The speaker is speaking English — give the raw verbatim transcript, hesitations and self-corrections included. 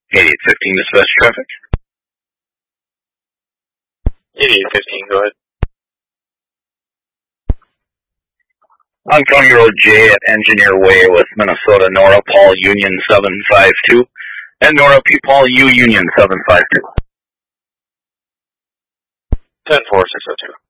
eighty-eight fifteen, dispatch traffic. eighty-eight fifteen, go ahead. On County Road J at Engineer Way, West Minnesota, Nora Paul Union seven five two, and Nora P. Paul U Union seven five two. ten four, six oh two.